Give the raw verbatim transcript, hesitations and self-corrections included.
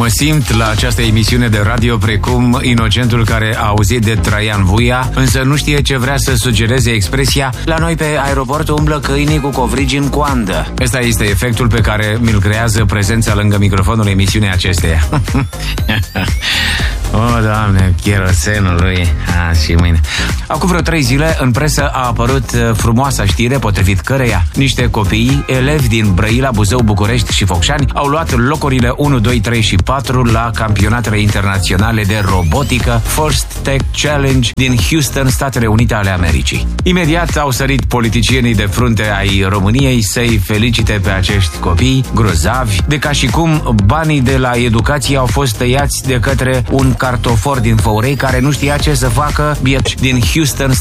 simt la această emisiune de radio precum inocentul care a auzit de Traian Vuia, însă nu știe ce vrea să sugereze expresia "la noi pe aeroport umblă câinii cu covrigi în coandă". Ăsta este efectul pe care mi-l creează prezența lângă microfonul emisiunii acesteia. O, Doamne, cherosenul lui. A, și mâine. Acum vreo trei zile, în presă a apărut frumoasa știre potrivit căreia niște copii, elevi din Brăila, Buzău, București și Focșani, au luat locurile unu, doi, trei și patru la campionatele internaționale de robotică First Tech Challenge din Houston, Statele Unite ale Americii. Imediat au sărit politicienii de frunte ai României să-i felicite pe acești copii grozavi, de ca și cum banii de la educație au fost tăiați de către un cartofor din Făurei care nu știa ce să facă, biet din Houston,